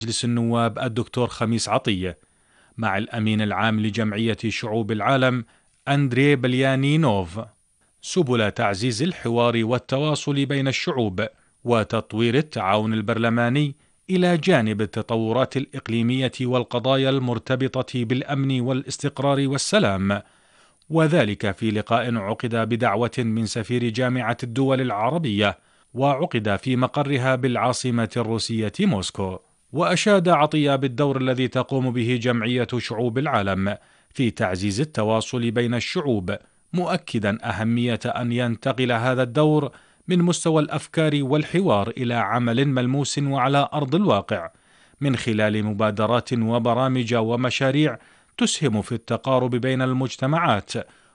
مجلس النواب الدكتور خميس عطية مع الأمين العام لجمعية شعوب العالم أندري بليانينوف سبل تعزيز الحوار والتواصل بين الشعوب وتطوير التعاون البرلماني إلى جانب التطورات الإقليمية والقضايا المرتبطة بالأمن والاستقرار والسلام، وذلك في لقاء عقد بدعوة من سفير جامعة الدول العربية وعقد في مقرها بالعاصمة الروسية موسكو. وأشاد عطية بالدور الذي تقوم به جمعية شعوب العالم في تعزيز التواصل بين الشعوب، مؤكدا أهمية أن ينتقل هذا الدور من مستوى الأفكار والحوار إلى عمل ملموس وعلى أرض الواقع، من خلال مبادرات وبرامج ومشاريع تسهم في التقارب بين المجتمعات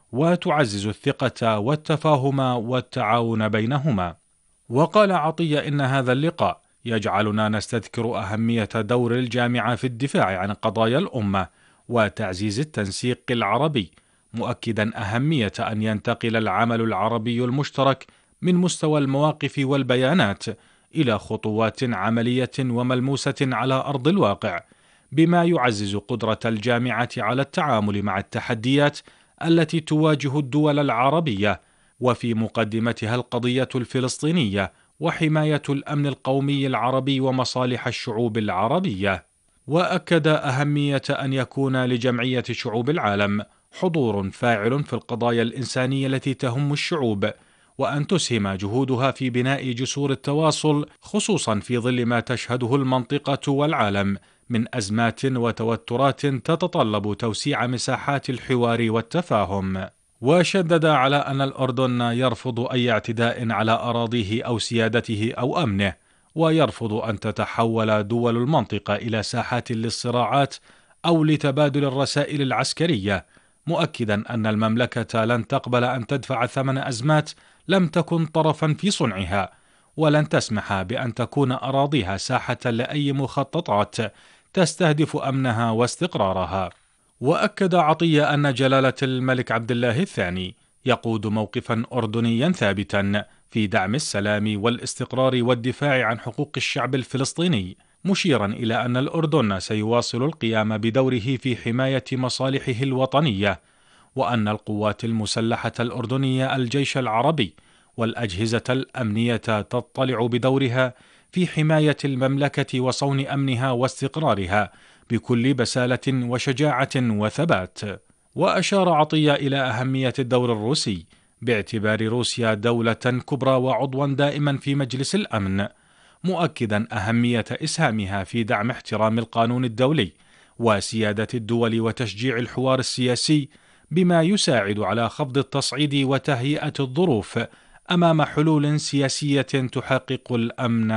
وتعزز الثقة والتفاهم والتعاون بينهما. وقال عطية إن هذا اللقاء يجعلنا نستذكر أهمية دور الجامعة في الدفاع عن قضايا الأمة وتعزيز التنسيق العربي، مؤكدا أهمية أن ينتقل العمل العربي المشترك من مستوى المواقف والبيانات إلى خطوات عملية وملموسة على أرض الواقع، بما يعزز قدرة الجامعة على التعامل مع التحديات التي تواجه الدول العربية، وفي مقدمتها القضية الفلسطينية وحماية الأمن القومي العربي ومصالح الشعوب العربية. وأكد أهمية أن يكون لجمعية شعوب العالم حضور فاعل في القضايا الإنسانية التي تهم الشعوب، وأن تسهم جهودها في بناء جسور التواصل، خصوصا في ظل ما تشهده المنطقة والعالم من أزمات وتوترات تتطلب توسيع مساحات الحوار والتفاهم. وشدد على أن الأردن يرفض أي اعتداء على أراضيه أو سيادته أو أمنه، ويرفض أن تتحول دول المنطقة إلى ساحات للصراعات أو لتبادل الرسائل العسكرية، مؤكدا أن المملكة لن تقبل أن تدفع ثمن أزمات لم تكن طرفا في صنعها، ولن تسمح بأن تكون أراضيها ساحة لأي مخططات تستهدف أمنها واستقرارها. وأكد عطية أن جلالة الملك عبد الله الثاني يقود موقفا أردنيا ثابتا في دعم السلام والاستقرار والدفاع عن حقوق الشعب الفلسطيني، مشيرا إلى أن الأردن سيواصل القيام بدوره في حماية مصالحه الوطنية، وأن القوات المسلحة الأردنية الجيش العربي والأجهزة الأمنية تطلع بدورها في حماية المملكة وصون أمنها واستقرارها بكل بسالة وشجاعة وثبات. وأشار عطية إلى أهمية الدور الروسي باعتبار روسيا دولة كبرى وعضوا دائما في مجلس الأمن، مؤكدا أهمية إسهامها في دعم احترام القانون الدولي وسيادة الدول وتشجيع الحوار السياسي، بما يساعد على خفض التصعيد وتهيئة الظروف أمام حلول سياسية تحقق الأمن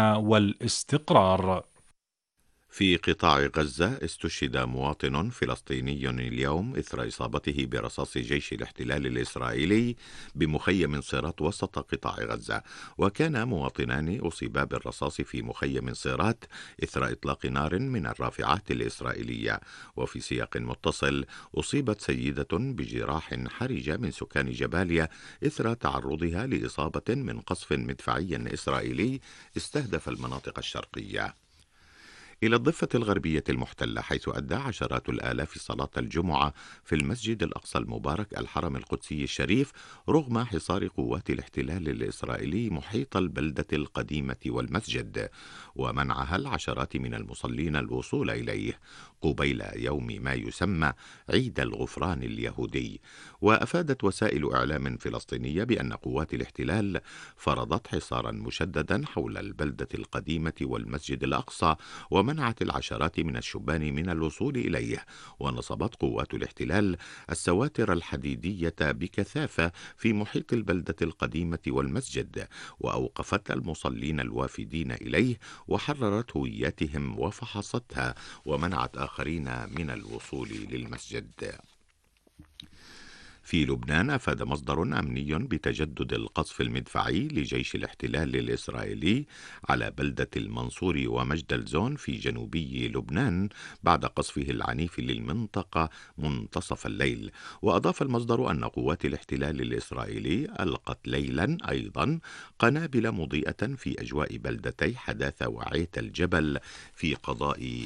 والاستقرار. في قطاع غزة استشهد مواطن فلسطيني اليوم إثر إصابته برصاص جيش الاحتلال الإسرائيلي بمخيم صيرات وسط قطاع غزة، وكان مواطنان أصيبا بالرصاص في مخيم صيرات إثر إطلاق نار من الرافعات الإسرائيلية. وفي سياق متصل أصيبت سيدة بجراح حرجة من سكان جباليا إثر تعرضها لإصابة من قصف مدفعي إسرائيلي استهدف المناطق الشرقية. إلى الضفة الغربية المحتلة، حيث أدى عشرات الآلاف صلاة الجمعة في المسجد الأقصى المبارك الحرم القدسي الشريف رغم حصار قوات الاحتلال الإسرائيلي محيط البلدة القديمة والمسجد، ومنعها العشرات من المصلين الوصول إليه قبيل يوم ما يسمى عيد الغفران اليهودي. وأفادت وسائل إعلام فلسطينية بأن قوات الاحتلال فرضت حصارا مشددا حول البلدة القديمة والمسجد الأقصى، ومنعت العشرات من الشبان من الوصول إليه، ونصبت قوات الاحتلال السواتر الحديدية بكثافة في محيط البلدة القديمة والمسجد، وأوقفت المصلين الوافدين إليه وحررت هوياتهم وفحصتها، ومنعت آخرين من الوصول للمسجد. في لبنان أفاد مصدر أمني بتجدد القصف المدفعي لجيش الاحتلال الإسرائيلي على بلدة المنصور ومجد الزون في جنوبي لبنان بعد قصفه العنيف للمنطقة منتصف الليل. وأضاف المصدر أن قوات الاحتلال الإسرائيلي ألقت ليلا أيضا قنابل مضيئة في أجواء بلدتي حداثة وعيت الجبل في قضاء